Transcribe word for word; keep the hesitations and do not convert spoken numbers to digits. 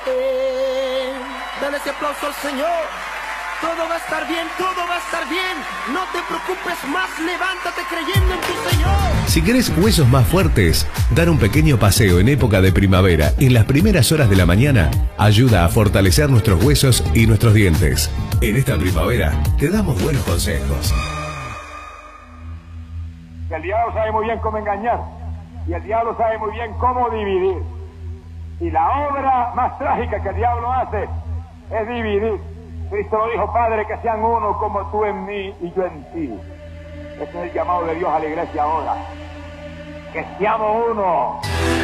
levántate. Dale ese aplauso al Señor. Todo va a estar bien, todo va a estar bien. No te preocupes más, levántate creyendo en tu Señor. Si querés huesos más fuertes, dar un pequeño paseo en época de primavera en las primeras horas de la mañana ayuda a fortalecer nuestros huesos y nuestros dientes. En esta primavera te damos buenos consejos. El diablo sabe muy bien cómo engañar y el diablo sabe muy bien cómo dividir. Y la obra más trágica que el diablo hace es dividir. Cristo lo dijo: Padre, que sean uno como tú en mí y yo en ti. Ese es el llamado de Dios a la iglesia ahora. Que seamos uno.